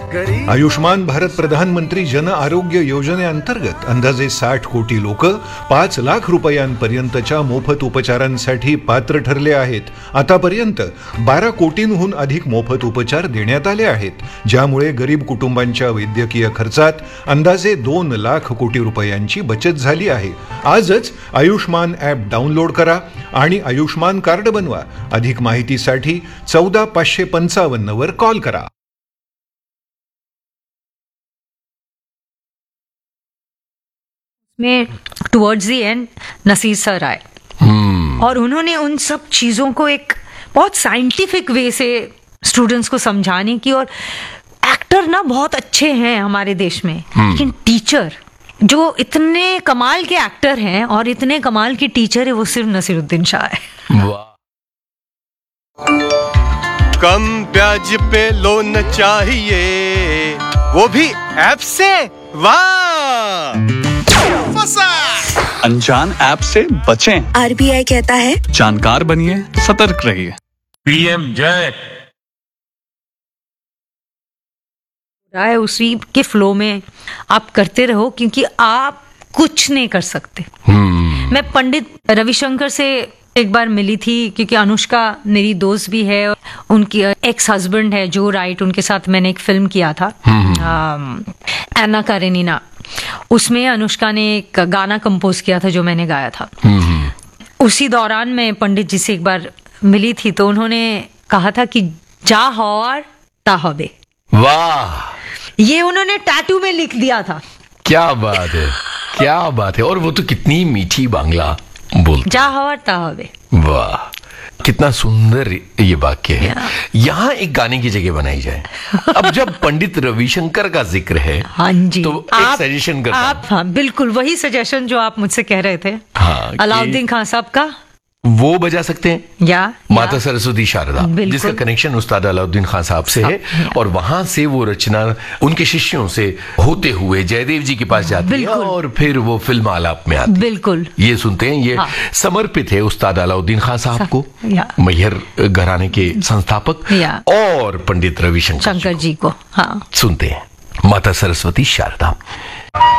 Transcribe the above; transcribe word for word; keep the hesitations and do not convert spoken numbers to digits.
आयुष्मान भारत प्रधानमंत्री जन आरोग्य योजनेअंतर्गत अंदाजे साठ कोटी लोक पाच लाख रुपयांपर्यंतच्या मोफत उपचारांसाठी पात्र ठरले आहेत. आतापर्यंत बारा कोटींहून अधिक मोफत उपचार देण्यात आले आहेत, ज्यामुळे गरीब कुटुंबांच्या वैद्यकीय खर्चात अंदाजे दोन लाख कोटी रुपयांची बचत झाली आहे. आजच आयुष्मान ॲप डाउनलोड करा आणि आयुष्मान कार्ड बनवा. अधिक माहितीसाठी चौदा पाचशे पंचावन्न वर कॉल करा. में towards the and Naseer sir आए और उन्होंने उन सब चीज़ों को एक बहुत साइंटिफिक वे से स्टूडेंट्स को समझाने की. और एक्टर ना बहुत अच्छे हैं हमारे देश में, लेकिन टीचर जो इतने कमाल के एक्टर हैं और इतने कमाल की टीचर है वो सिर्फ नसीरुद्दीन शाह है. कम ब्याज पे लोन चाहिए, वो भी ऐप से. वाह, अनजान ऐप से बचें. आरबीआई कहता है जानकार बनिए, सतर्क रहिए. पीएम जय. राय उसी के फ्लो में आप करते रहो, क्योंकि आप कुछ नहीं कर सकते. मैं पंडित रविशंकर से एक बार मिली थी, क्योंकि अनुष्का मेरी दोस्त भी है. उनकी एक्स हस्बैंड है जो राइट, उनके साथ मैंने एक फिल्म किया था एना कारेनिना. उसमें अनुष्का ने एक गाना कंपोज किया था जो मैंने गाया था. उसी दौरान मैं पंडित जी से एक बार मिली थी, तो उन्होंने कहा था कि जा हौर ता हबे. वाह, ये उन्होंने टैटू में लिख दिया था. क्या बात है, क्या बात है. और वो तो कितनी मीठी बांग्ला बोलते. जा हौर ता हबे. वाह, कितना सुंदर ये वाक्य है. यहाँ एक गाने की जगह बनाई जाए. अब जब पंडित रविशंकर का जिक्र है, हाँ जी, तो एक सजेशन करता आप, हाँ, बिल्कुल वही सजेशन जो आप मुझसे कह रहे थे. हाँ, अलाउद्दीन खान साहब का वो बजा सकते हैं, या माता सरस्वती शारदा, जिसका कनेक्शन उस्ताद अलाउद्दीन खान साहब से है. और वहां से वो रचना उनके शिष्यों से होते हुए जयदेव जी के पास जाती है और फिर वो फिल्म आलाप में आती है. बिल्कुल, ये सुनते हैं. ये हाँ. समर्पित है उस्ताद अलाउद्दीन खान साहब को, मैहर घराने के संस्थापक, और पंडित रविशंकर शंकर जी को. हाँ, सुनते हैं माता सरस्वती शारदा.